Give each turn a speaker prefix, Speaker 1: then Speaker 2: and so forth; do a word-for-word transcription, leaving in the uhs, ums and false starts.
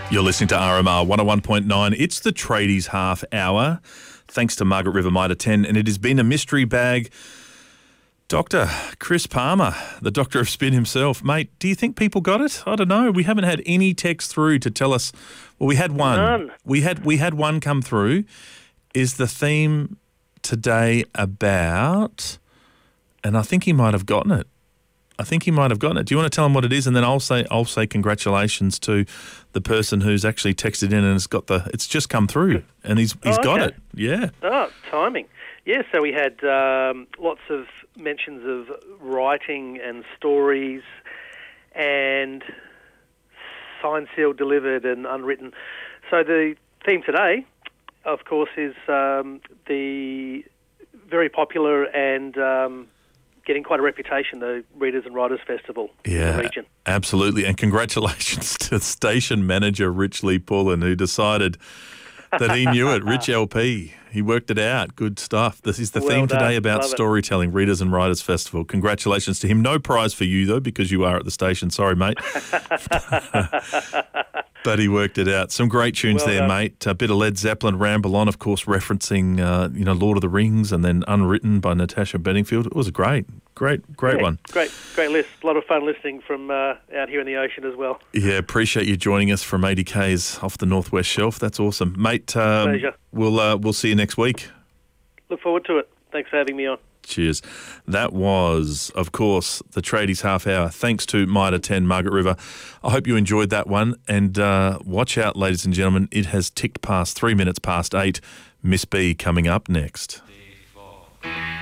Speaker 1: You're listening to R M R one oh one point nine. It's the Tradies Half Hour, thanks to Margaret River Mitre ten, and it has been a mystery bag. Doctor Chris Palmer, the Doctor of Spin himself. Mate, do you think people got it? I don't know. We haven't had any text through to tell us. Well, we had one.
Speaker 2: None.
Speaker 1: We had we had one come through. Is the theme today about? And I think he might have gotten it. I think he might have gotten it. Do you want to tell him what it is, and then I'll say I'll say congratulations to the person who's actually texted in and has got the. It's just come through, and he's he's
Speaker 2: Oh,
Speaker 1: got
Speaker 2: okay.
Speaker 1: it. Yeah.
Speaker 2: Oh, timing. Yeah, so we had um, lots of mentions of writing and stories and signed, sealed, delivered and unwritten. So the theme today, of course, is um, the very popular and um, getting quite a reputation, the Readers and Writers Festival
Speaker 1: Yeah,
Speaker 2: in the region.
Speaker 1: Absolutely. And congratulations to station manager Rich Lee Pullen, who decided that he knew it. Rich L P. He worked it out. Good stuff. This is the
Speaker 2: Well
Speaker 1: theme
Speaker 2: done.
Speaker 1: today about
Speaker 2: Love it.
Speaker 1: storytelling, Readers and Writers Festival. Congratulations to him. No prize for you, though, because you are at the station. Sorry, mate. But he worked it out. Some great tunes
Speaker 2: Well
Speaker 1: there,
Speaker 2: done.
Speaker 1: mate. A bit of Led Zeppelin, Ramble On, of course, referencing, uh, you know, Lord of the Rings, and then Unwritten by Natasha Bedingfield. It was a great, great, great
Speaker 2: Yeah,
Speaker 1: one.
Speaker 2: Great, great list. A lot of fun listening from uh, out here in the ocean as well.
Speaker 1: Yeah, appreciate you joining us from eighty kays off the Northwest Shelf. That's awesome. Mate, um,
Speaker 2: Pleasure.
Speaker 1: we'll, uh, we'll see you next week.
Speaker 2: Look forward to it. Thanks for having me on.
Speaker 1: Cheers. That was, of course, the Tradies Half Hour. Thanks to Mitre ten, Margaret River. I hope you enjoyed that one. And uh, watch out, ladies and gentlemen. It has ticked past three minutes past eight. Miss B coming up next.
Speaker 3: D four.